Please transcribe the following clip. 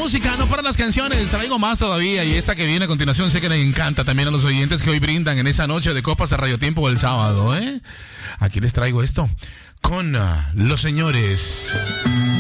música, no para las canciones. Traigo más todavía y esta que viene a continuación sé que le encanta también a los oyentes que hoy brindan en esa noche de copas a Radio Tiempo el sábado, ¿eh? Aquí les traigo esto con los señores